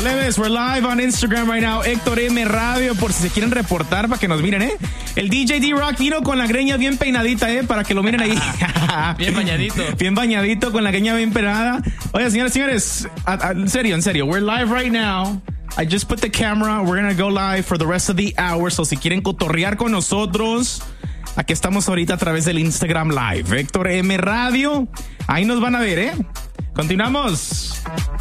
Plebes, we're live on Instagram right now. Héctor M Radio, por si se quieren reportar para que nos miren, El DJ D-Rock vino con la greña bien peinadita, para que lo miren ahí. Bien bañadito. Bien bañadito, con la greña bien peinada. Oye, señores, en serio, we're live right now. I just put the camera. We're gonna go live for the rest of the hour. So si quieren cotorrear con nosotros, aquí estamos ahorita a través del Instagram Live. Héctor M Radio. Ahí nos van a ver, Continuamos.